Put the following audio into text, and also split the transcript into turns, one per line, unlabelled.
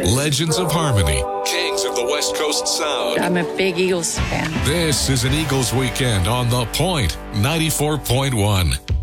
Legends of Harmony, Kings of the West Coast Sound.
I'm a big Eagles fan.
This is an Eagles weekend on The Point, 94.1.